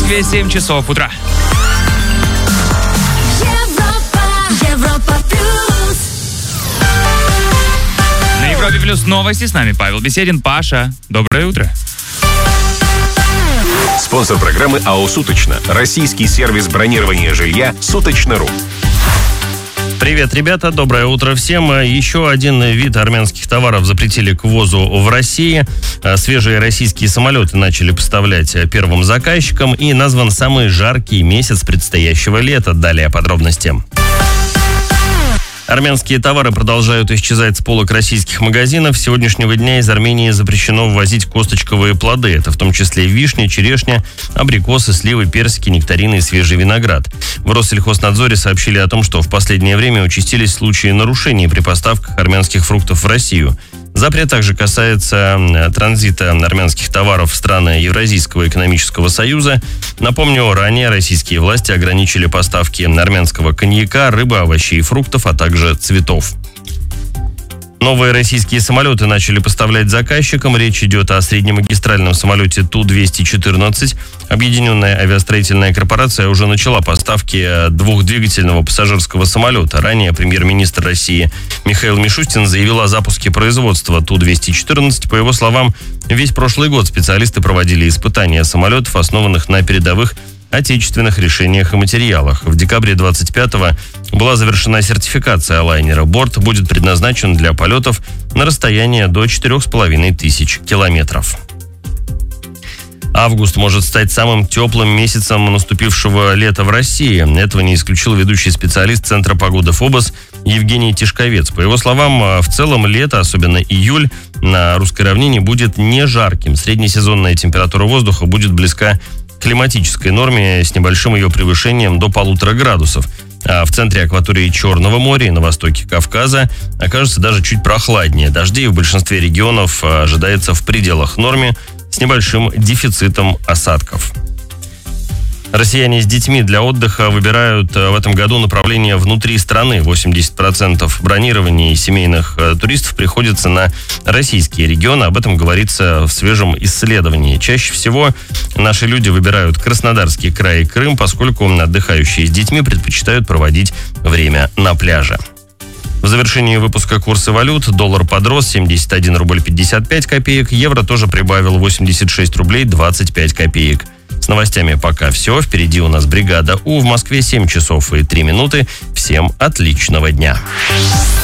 Москве 7 часов утра. Европа плюс. На Европе плюс новости. С нами Павел Беседин. Паша, доброе утро. Спонсор программы АО «Суточно». Российский сервис бронирования жилья «Суточно.ру». Привет, ребята, доброе утро всем. Еще один вид армянских товаров запретили к ввозу в России. Свежие российские самолеты начали поставлять первым заказчикам, и назван самый жаркий месяц предстоящего лета. Далее подробности. Армянские товары продолжают исчезать с полок российских магазинов. С сегодняшнего дня из Армении запрещено ввозить косточковые плоды. Это в том числе вишня, черешня, абрикосы, сливы, персики, нектарины и свежий виноград. В Россельхознадзоре сообщили о том, что в последнее время участились случаи нарушений при поставках армянских фруктов в Россию. Запрет также касается транзита армянских товаров в страны Евразийского экономического союза. Напомню, ранее российские власти ограничили поставки армянского коньяка, рыбы, овощей и фруктов, а также цветов. Новые российские самолеты начали поставлять заказчикам. Речь идет о среднемагистральном самолете Ту-214. Объединенная авиастроительная корпорация уже начала поставки двухдвигательного пассажирского самолета. Ранее премьер-министр России Михаил Мишустин заявил о запуске производства Ту-214. По его словам, весь прошлый год специалисты проводили испытания самолетов, основанных на передовых отечественных решениях и материалах. В декабре 25-го была завершена сертификация лайнера. Борт будет предназначен для полетов на расстояние до 4500 километров. Август может стать самым теплым месяцем наступившего лета в России. Этого не исключил ведущий специалист Центра погоды ФОБОС Евгений Тишковец. По его словам, в целом лето, особенно июль, на русской равнине будет не жарким. Среднесезонная температура воздуха будет близка к климатической норме с небольшим ее превышением до 1,5 градусов. А в центре акватории Черного моря и на востоке Кавказа окажется даже чуть прохладнее. Дождей в большинстве регионов ожидается в пределах нормы с небольшим дефицитом осадков. Россияне с детьми для отдыха выбирают в этом году направление внутри страны. 80% бронирования семейных туристов приходится на российские регионы. Об этом говорится в свежем исследовании. Чаще всего наши люди выбирают Краснодарский край и Крым, поскольку отдыхающие с детьми предпочитают проводить время на пляже. В завершении выпуска курсы валют. Доллар подрос 71 рубль 55 копеек. Евро тоже прибавил 86 рублей 25 копеек. С новостями пока все. Впереди у нас бригада У. В Москве 7 часов и 3 минуты. Всем отличного дня.